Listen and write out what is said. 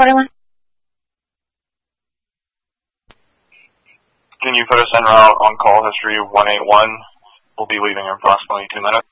41. Can you put us en route on call history 181? We'll be leaving in approximately 2 minutes.